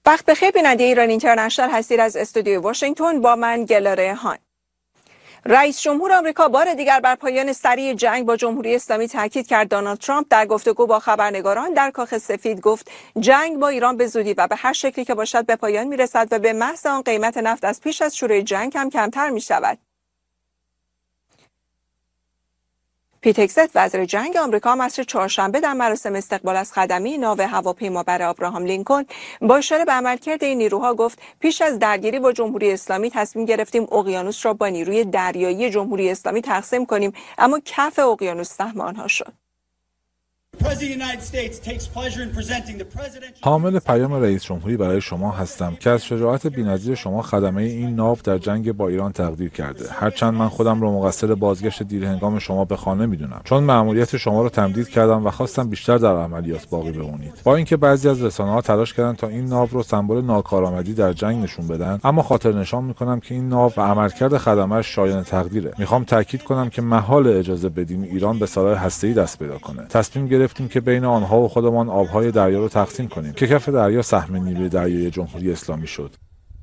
وقت بخیر بیننده ایران اینترنشنال هستید. از استودیوی واشنگتن با من گلاره هان. رئیس جمهور آمریکا بار دیگر بر پایان سریع جنگ با جمهوری اسلامی تاکید کرد. دونالد ترامپ در گفتگو با خبرنگاران در کاخ سفید گفت جنگ با ایران به زودی و به هر شکلی که باشد به پایان میرسد و به محض آن قیمت نفت از پیش از شروع جنگ هم کمتر می شود. پیت هگست وزیر جنگ آمریکا عصر چهارشنبه در مراسم استقبال از خدمه ناو هواپیمابر ابراهام لینکلن با اشاره به عملکرد این نیروها گفت پیش از درگیری با جمهوری اسلامی تصمیم گرفتیم اقیانوس را با نیروی دریایی جمهوری اسلامی تقسیم کنیم، اما کف اقیانوس سهم آنها شد. حامل پیام رئیس جمهوری برای شما هستم که از شجاعت بی‌نظیر شما خدمه این ناو در جنگ با ایران تقدیر کرده. هرچند من خودم را مقصر بازگشت دیرهنگام شما به خانه میدونم، چون مأموریت شما را تمدید کردم و خواستم بیشتر در عملیات باقی بمونید. با اینکه بعضی از رسانه‌ها تلاش کردند تا این ناو رو سمبل ناکارآمدی در جنگ نشون بدن، اما خاطر نشان میکنم که این ناو و عملکرد خدمه‌اش شایان تقدیره. میخوام تاکید کنم که محال اجازه بدیم ایران به سلاح هسته‌ای دست پیدا کنه. تصمیم گرفتیم که بین آنها و خودمان آبهای دریا رو تقسیم کنیم که کف دریا سهم نیروی دریایی جمهوری اسلامی شد.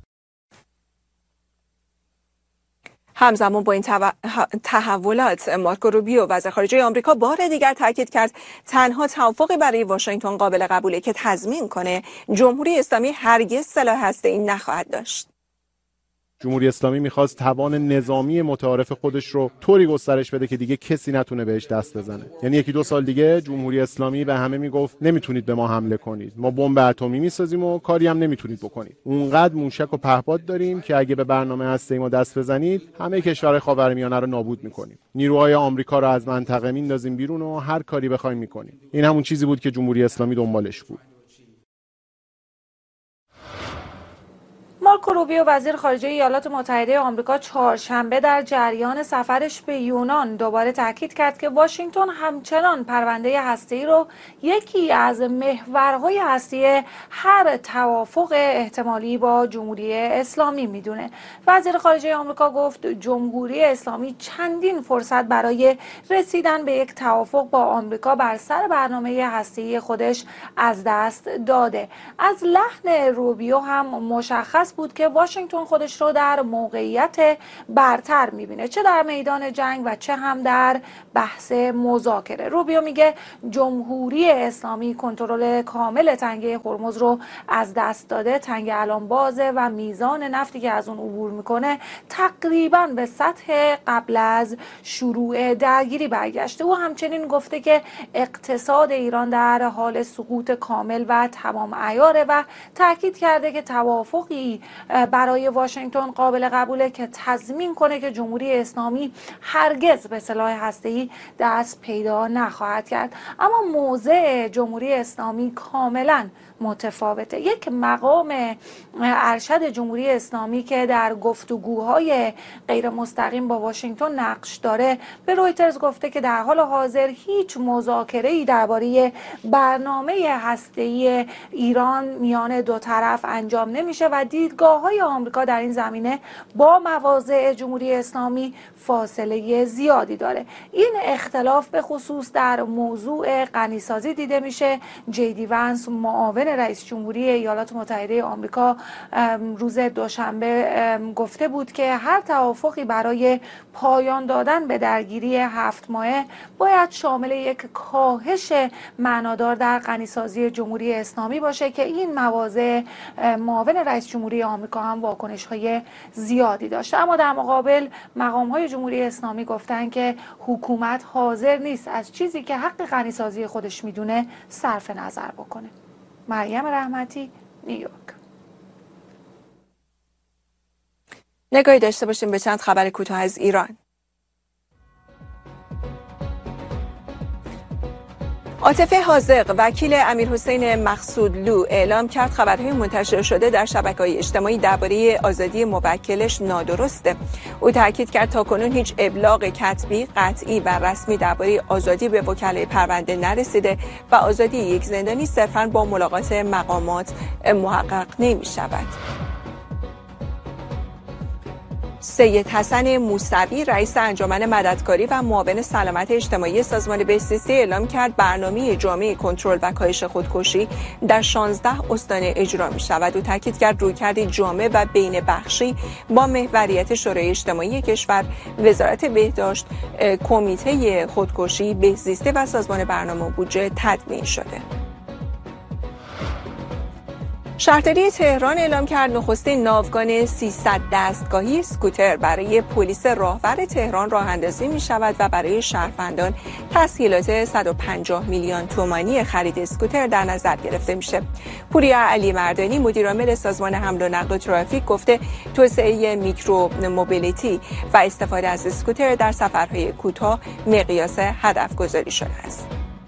همزمان با این تحولات مارکو روبیو وزیر خارجه آمریکا بار دیگر تاکید کرد تنها توافقی برای واشنگتن قابل قبوله که تضمین کنه جمهوری اسلامی هرگز سلاح هسته‌ای نخواهد داشت. جمهوری اسلامی میخواست توان نظامی متعارف خودش رو طوری گسترش بده که دیگه کسی نتونه بهش دست بزنه. یعنی یکی دو سال دیگه جمهوری اسلامی به همه میگفت نمیتونید به ما حمله کنید، ما بمب اتمی میسازیم و کاری هم نمیتونید بکنید. اونقدر موشک و پهپاد داریم که اگه به برنامه هسته‌ای ما دست بزنید همه کشورهای خاورمیانه رو نابود میکنیم. نیروهای آمریکا رو از منطقه میندازیم بیرون و هر کاری بخوایم میکنیم. این همون چیزی بود که جمهوری اسلامی دنبالش بود. مارکو روبیو وزیر خارجه ایالات متحده آمریکا چهارشنبه در جریان سفرش به یونان دوباره تاکید کرد که واشنگتن همچنان پرونده هسته‌ای رو یکی از محورهای هسته هر توافق احتمالی با جمهوری اسلامی میدونه. وزیر خارجه آمریکا گفت جمهوری اسلامی چندین فرصت برای رسیدن به یک توافق با آمریکا بر سر برنامه هسته‌ای خودش از دست داده. از لحن روبیو هم مشخص بود که واشنگتن خودش رو در موقعیت برتر میبینه، چه در میدان جنگ و چه هم در بحث مذاکره. روبیو میگه جمهوری اسلامی کنترل کامل تنگه هرمز رو از دست داده، تنگه الان بازه و میزان نفتی که از اون عبور میکنه تقریبا به سطح قبل از شروع درگیری برگشته. او همچنین گفته که اقتصاد ایران در حال سقوط کامل و تمام عیاره و تاکید کرده که توافقی برای واشنگتن قابل قبوله که تضمین کنه که جمهوری اسلامی هرگز به سلاح هسته‌ای دست پیدا نخواهد کرد. اما موضع جمهوری اسلامی کاملا متفاوته. یک مقام ارشد جمهوری اسلامی که در گفتگوهای غیر مستقیم با واشنگتن نقش داره به رویترز گفته که در حال حاضر هیچ مذاکره‌ای درباره برنامه هسته‌ای ایران میان دو طرف انجام نمیشه و دیدگاه‌های آمریکا در این زمینه با مواضع جمهوری اسلامی فاصله زیادی داره. این اختلاف به خصوص در موضوع غنیسازی دیده میشه. جی دی ونس معاون رئیس جمهوری ایالات متحده آمریکا روز دوشنبه گفته بود که هر توافقی برای پایان دادن به درگیری 7 ماهه باید شامل یک کاهش معنادار در غنیسازی جمهوری اسلامی باشه که این مواضع معاون رئیس جمهوری آمریکا هم واکنش‌های زیادی داشته. اما در مقابل مقام‌های جمهوری اسلامی گفتن که حکومت حاضر نیست از چیزی که حق غنیسازی خودش میدونه صرف نظر بکنه. مریم رحمتی، نیویورک. نگاهی داشته باشیم به چند خبر کوتاه از ایران. عاطفه حاذق وکیل امیرحسین مقصودلو اعلام کرد خبرهای منتشر شده در شبکه‌های اجتماعی درباره آزادی موکلش نادرسته. او تاکید کرد تاکنون هیچ ابلاغ کتبی، قطعی و رسمی درباره آزادی به وکلای پرونده نرسیده و آزادی یک زندانی صرفاً با ملاقات مقامات محقق نمی‌شود. سید حسن موسوی رئیس انجمن مددکاری و معاون سلامت اجتماعی سازمان بهزیستی اعلام کرد برنامه جامع کنترل و کاهش خودکشی در 16 استان اجرا می شود. او تاکید کرد رویکرد جامع و بین بخشی با محوریت شورای اجتماعی کشور، وزارت بهداشت، کمیته خودکشی، بهزیستی و سازمان برنامه و بودجه تدوین شده. شهرداری تهران اعلام کرد نخستین ناوگان 300 دستگاهی اسکوتر برای پلیس راهور تهران راه اندازی می شود و برای شهروندان تسهیلات 150 میلیون تومانی خرید اسکوتر در نظر گرفته میشه. پوریا علی مردانی مدیر عامل سازمان حمل و نقل و ترافیک گفته توسعه میکرو موبیلیتی و استفاده از اسکوتر در سفرهای کوتاه مقیاس هدف گذاری شده است.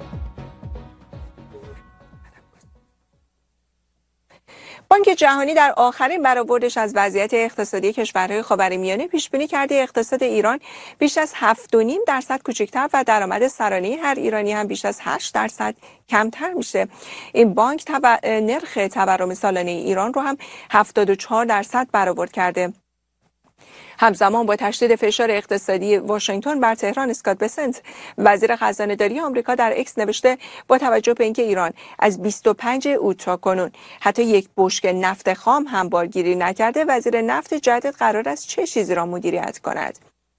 بانک جهانی در آخرین برآوردش از وضعیت اقتصادی کشورهای خاورمیانه پیش‌بینی کرده اقتصاد ایران بیش از 7.5% کوچکتر و درآمد سرانه هر ایرانی هم بیش از 8% کمتر میشه. این بانک نرخ تورم سالانه ایران رو هم 74% برآورد کرده. همزمان با تشدید فشار اقتصادی واشنگتن بر تهران، اسکات بسنت وزیر خزانه‌داری آمریکا در اکس نوشته با توجه به اینکه ایران از 25 اوت تا کنون حتی یک بشکه نفت خام هم بارگیری نکرده، وزیر نفت جدید قرار است چه چیزی را مدیریت کند؟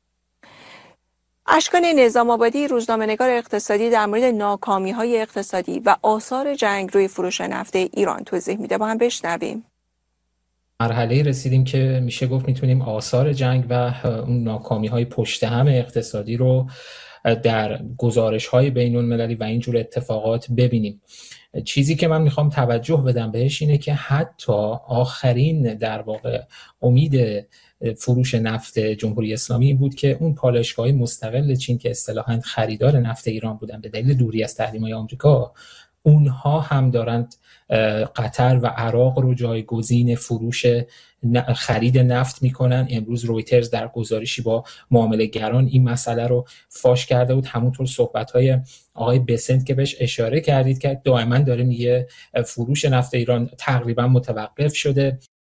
اشکان نظام آبادی روزنامه‌نگار اقتصادی در مورد ناکامی‌های اقتصادی و آثار جنگ روی فروش نفت ایران توضیح میده، با هم بشنویم. مرحله رسیدیم که میشه گفت میتونیم آثار جنگ و اون ناکامی‌های پشت هم اقتصادی رو در گزارش‌های بین‌المللی و اینجور اتفاقات ببینیم. چیزی که من میخوام توجه بدم بهش اینه که حتی آخرین در واقع امید فروش نفت جمهوری اسلامی بود که اون پالایشگاه‌های مستقل چین که اصطلاحاً خریدار نفت ایران بودن به دلیل دوری از تحریم‌های آمریکا، اونها هم دارند قطر و عراق رو جایگزین فروش خرید نفت میکنن. امروز رویترز در گزارشی با معامله‌گران این مسئله رو فاش کرده بود. همونطور صحبت‌های آقای بسنت که بهش اشاره کردید که دائما داره میگه فروش نفت ایران تقریبا متوقف شده.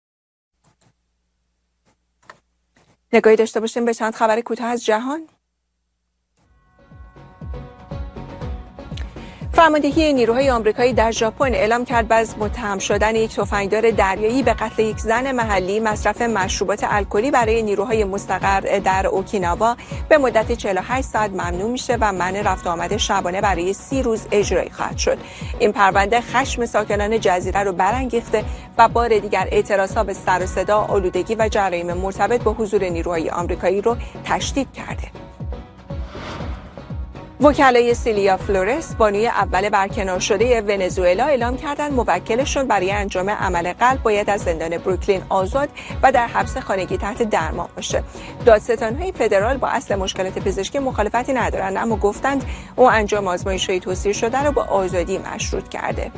نگاهی داشته باشیم به چند خبر کوتاه از جهان. فرماندهی نیروهای آمریکایی در ژاپن اعلام کرد بعد از متهم شدن یک تفنگدار دریایی به قتل یک زن محلی، مصرف مشروبات الکلی برای نیروهای مستقر در اوکیناوا به مدت 48 ساعت ممنوع میشه و منع رفت و آمد شبانه برای 30 روز اجرایی خواهد شد. این پرونده خشم ساکنان جزیره رو برانگیخته و بار دیگر اعتراضها به سر و صدا، آلودگی و جرایم مرتبط با حضور نیروهای آمریکایی رو تشدید کرده. وکلای سیلیا فلورس، بانوی اول برکنار شده ونزوئلا، اعلام کردند موکلشون برای انجام عمل قلب باید از زندان بروکلین آزاد و در حبس خانگی تحت درمان باشه. دادستان‌های فدرال با اصل مشکلات پزشکی مخالفتی ندارند، اما گفتند او انجام آزمایش‌های توصیه شده رو با آزادی مشروط کرده.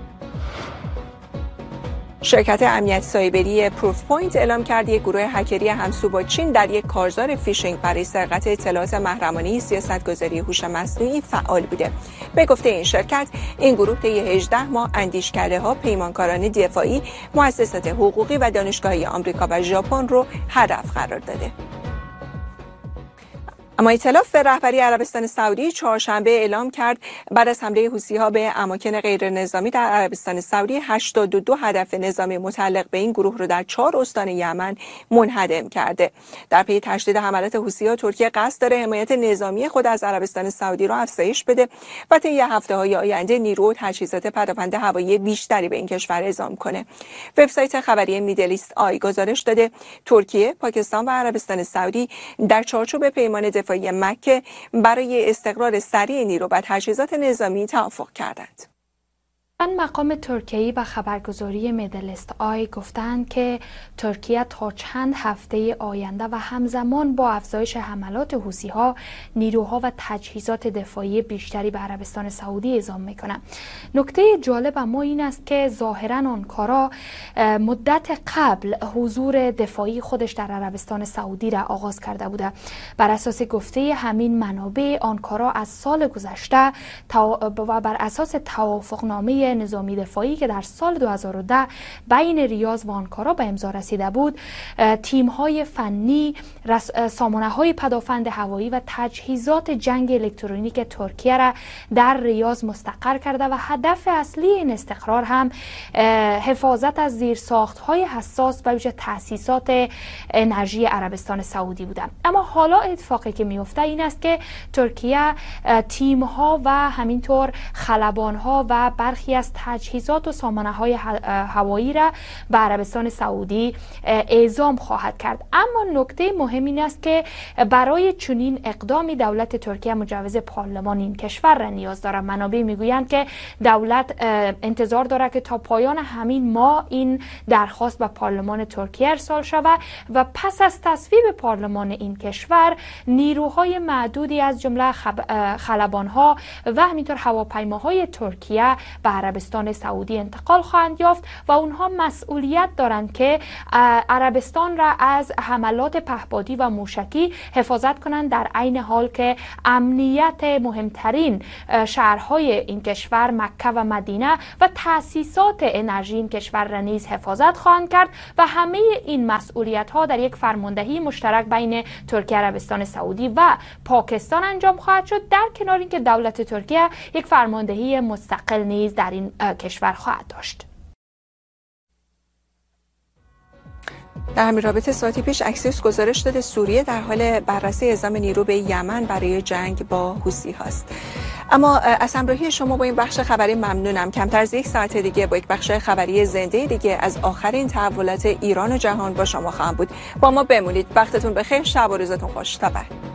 شرکت امنیت سایبری پروف پوینت اعلام کرد یک گروه هکری همسو با چین در یک کارزار فیشینگ برای سرقت اطلاعات محرمانه سیاستگذاری هوش مصنوعی فعال بوده. به گفته این شرکت، این گروه طی 18 ماه اندیشکده‌ها، پیمانکاران دفاعی، مؤسسات حقوقی و دانشگاه‌های آمریکا و ژاپن رو هدف قرار داده. اما ائتلاف رهبری عربستان سعودی چهارشنبه اعلام کرد بعد از حمله حوثی‌ها به اماکن غیر نظامی در عربستان سعودی 82 هدف نظامی متعلق به این گروه را در 4 استان یمن منهدم کرده. در پی تشدید حملات حوثی‌ها، ترکیه قصد داره حمایت نظامی خود از عربستان سعودی را افزایش بده و طی هفته‌های آینده نیرو و تجهیزات پدافند هوایی بیشتری به این کشور اعزام کنه. وبسایت خبری میدل ایست آی گزارش داده ترکیه، پاکستان و عربستان سعودی در چارچوب پیمان دفاعی مکه برای استقرار سریع نیرو و تجهیزات نظامی توافق کردند. مقام ترکیه و خبرگزاری میدل ایست آی گفتند که ترکیه تا چند هفته آینده و همزمان با افزایش حملات حوثی‌ها نیروها و تجهیزات دفاعی بیشتری به عربستان سعودی اعزام میکنند. نکته جالب اما این است که ظاهراً آنکارا مدت قبل حضور دفاعی خودش در عربستان سعودی را آغاز کرده بوده. بر اساس گفته همین منابع، آنکارا از سال گذشته و بر اساس توافقنامه نظامی دفاعی که در سال 2010 بین ریاض و آنکارا به امضا رسیده بود، تیم‌های فنی، سامانه‌های پدافند هوایی و تجهیزات جنگ الکترونیک ترکیه را در ریاض مستقر کرده و هدف اصلی این استقرار هم حفاظت از زیرساخت‌های حساس و ویژه تأسیسات انرژی عربستان سعودی بوده. اما حالا اتفاقی که میفته این است که ترکیه تیم‌ها و همینطور خلبان‌ها و برخی از تجهیزات و سامانه‌های هوایی را به عربستان سعودی اعزام خواهد کرد. اما نکته مهم این است که برای چنین اقدامی دولت ترکیه مجوز پارلمان این کشور را نیاز دارد. منابع میگویند که دولت انتظار دارد که تا پایان همین ماه این درخواست به پارلمان ترکیه ارسال شود و پس از تصویب پارلمان این کشور نیروهای معدودی از جمله خلبان‌ها و همینطور هواپیماهای ترکیه به عربستان سعودی انتقال خواهند یافت و اونها مسئولیت دارند که عربستان را از حملات پهپادی و موشکی حفاظت کنند، در عین حال که امنیت مهمترین شهرهای این کشور مکه و مدینه و تأسیسات انرژی این کشور را نیز حفاظت خواهند کرد و همه این مسئولیت ها در یک فرماندهی مشترک بین ترکیه، عربستان سعودی و پاکستان انجام خواهد شد، در کنار اینکه دولت ترکیه یک فرماندهی مستقل نیز در این کشور خواهد داشت. در همین رابطه ساعتی پیش اکسیوس گزارش داده سوریه در حال بررسی اعزام نیرو به یمن برای جنگ با حوثی هاست. اما از همراهی شما با این بخش خبری ممنونم. کمتر از یک ساعت دیگه با یک بخش خبری زنده دیگه از آخرین تحولات ایران و جهان با شما خواهم بود. با ما بمونید. وقتتون بخیر. شب و روزتون خوش. تا بعد.